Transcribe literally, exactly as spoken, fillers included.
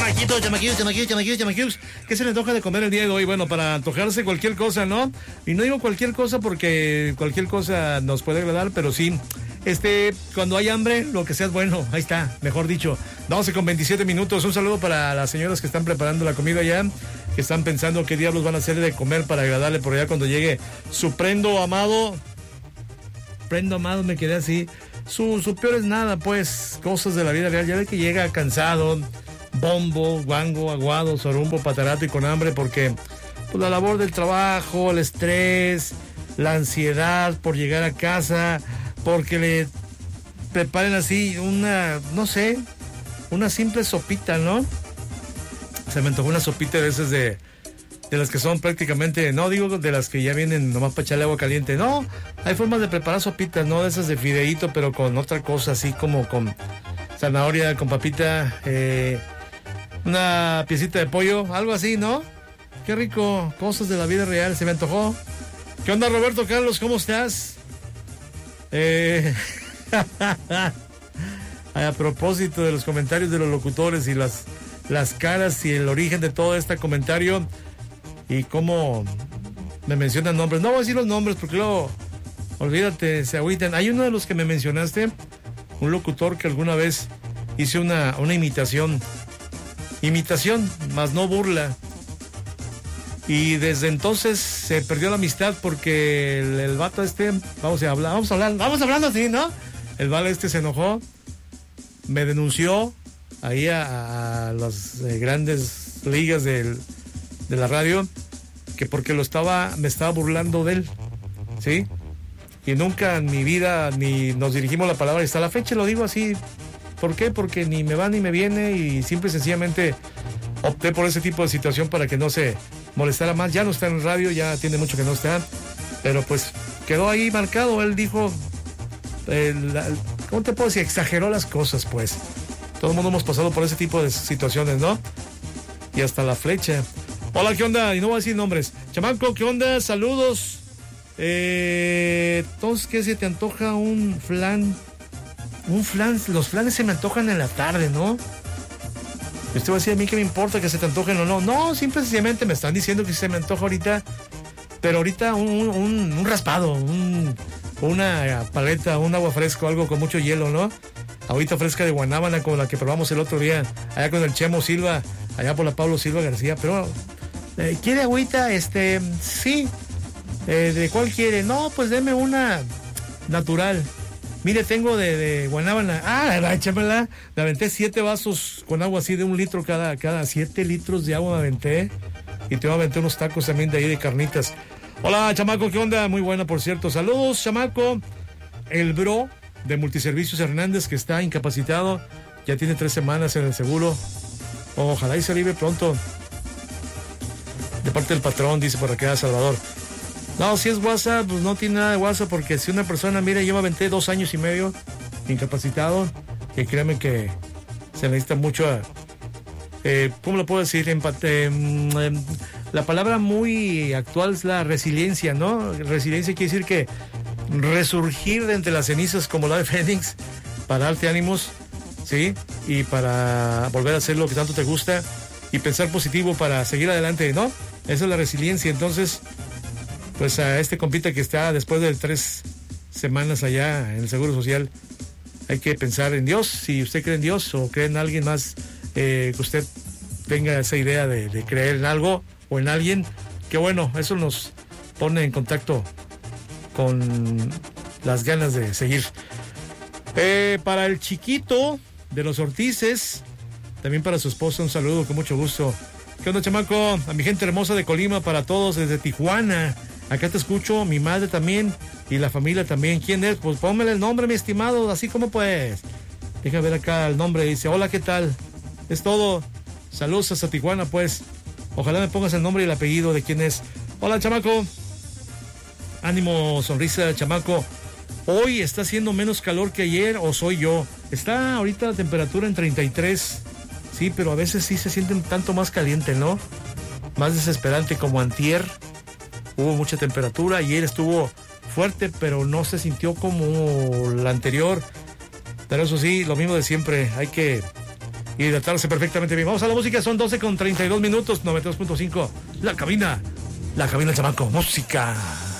Chamaquitos, chamaquitos, chamaquitos, chamaquitos, chamaquitos. ¿Qué se le antoja de comer el día de hoy? Bueno, para antojarse cualquier cosa, ¿no? Y no digo cualquier cosa porque cualquier cosa nos puede agradar, pero sí, este, cuando hay hambre, lo que sea es bueno. Ahí está, mejor dicho. doce con veintisiete minutos. Un saludo para las señoras que están preparando la comida ya, que están pensando qué diablos van a hacer de comer para agradarle por allá cuando llegue su prendo amado. Prendo amado, me quedé así. Su, su peor es nada, pues, cosas de la vida real. Ya ve que llega cansado, bombo, guango, aguado, sorumbo, patarato y con hambre porque pues, la labor del trabajo, el estrés, la ansiedad por llegar a casa, porque le preparen así una, no sé, una simple sopita, ¿no? Se me antojó una sopita de esas de, de las que son prácticamente, no digo de las que ya vienen nomás para echarle agua caliente, no, hay formas de preparar sopitas, ¿no? De esas de fideíto, pero con otra cosa, así como con zanahoria, con papita, eh, una piecita de pollo, algo así, ¿no? Qué rico, cosas de la vida real, se me antojó. ¿Qué onda, Roberto Carlos? ¿Cómo estás? Eh... a propósito de los comentarios de los locutores y las, las caras y el origen de todo este comentario y cómo me mencionan nombres. No voy a decir los nombres porque luego, olvídate, se agüitan. Hay uno de los que me mencionaste, un locutor que alguna vez hice una, una imitación. Imitación, más no burla. Y desde entonces se perdió la amistad porque el, el vato este, vamos a hablar, vamos a hablar, vamos hablando así, ¿no? El vale este se enojó, me denunció ahí a, a las eh, grandes ligas del, de la radio, que porque lo estaba, me estaba burlando de él, ¿sí? Y nunca en mi vida ni nos dirigimos la palabra y hasta la fecha lo digo así. ¿Por qué? Porque ni me va ni me viene y simple y sencillamente opté por ese tipo de situación para que no se molestara más. Ya no está en radio, ya tiene mucho que no está, pero pues quedó ahí marcado. Él dijo, el, el, ¿cómo te puedo decir? Exageró las cosas, pues. Todo el mundo hemos pasado por ese tipo de situaciones, ¿no? Y hasta la flecha. Hola, ¿qué onda? Y no voy a decir nombres. Chamaco, ¿qué onda? Saludos. Eh, entonces, ¿qué se te antoja un flan? Un flan, los flanes se me antojan en la tarde, ¿no? Usted va a decir a mí que me importa que se te antojen o no. No, simple y sencillamente me están diciendo que se me antoja ahorita. Pero ahorita un, un, un raspado, un, una paleta, un agua fresco, algo con mucho hielo, ¿no? Ahorita fresca de guanábana como la que probamos el otro día, allá con el Chemo Silva, allá por la Pablo Silva García. Pero, eh, ¿quiere agüita? Este, sí. Eh, ¿De cuál quiere? No, pues deme una natural. Mire, tengo de, de guanábana. Ah, échamela. Me aventé siete vasos con agua así de un litro cada, cada siete litros de agua me aventé. Y te aventé unos tacos también de ahí de carnitas. Hola, chamaco, ¿qué onda? Muy buena, por cierto. Saludos, chamaco. El bro de Multiservicios Hernández, que está incapacitado. Ya tiene tres semanas en el seguro. Ojalá y se alivie pronto. De parte del patrón, dice por acá Salvador. No, si es WhatsApp, pues no tiene nada de WhatsApp, porque si una persona, mire, yo me aventé dos años y medio incapacitado, y créeme que se necesita mucho, eh, ¿cómo lo puedo decir? Empate, eh, la palabra muy actual es la resiliencia, ¿no? Resiliencia quiere decir que resurgir de entre las cenizas como la de Fénix, para darte ánimos, ¿sí? Y para volver a hacer lo que tanto te gusta, y pensar positivo para seguir adelante, ¿no? Esa es la resiliencia. Entonces, pues a este compita que está después de tres semanas allá en el Seguro Social, hay que pensar en Dios. Si usted cree en Dios o cree en alguien más, eh, que usted tenga esa idea de, de creer en algo o en alguien, que bueno, eso nos pone en contacto con las ganas de seguir. Eh, para el chiquito de los Ortices, también para su esposa, un saludo con mucho gusto. ¿Qué onda, chamaco? A mi gente hermosa de Colima, para todos desde Tijuana. Acá te escucho, mi madre también y la familia también. ¿Quién es? Pues pónmele el nombre, mi estimado, así como pues. Deja ver acá el nombre, dice, hola, ¿qué tal? Es todo. Saludos hasta Tijuana, pues. Ojalá me pongas el nombre y el apellido de quién es. Hola, chamaco. Ánimo, sonrisa, chamaco. Hoy está haciendo menos calor que ayer, o soy yo. Está ahorita la temperatura en treinta y tres. Sí, pero a veces sí se siente un tanto más caliente, ¿no? Más desesperante, como antier. Hubo mucha temperatura, ayer estuvo fuerte, pero no se sintió como la anterior. Pero eso sí, lo mismo de siempre, hay que y hidratarse perfectamente bien. Vamos a la música, son doce con treinta y dos minutos, noventa y dos punto cinco, la cabina, la cabina del chamaco, música.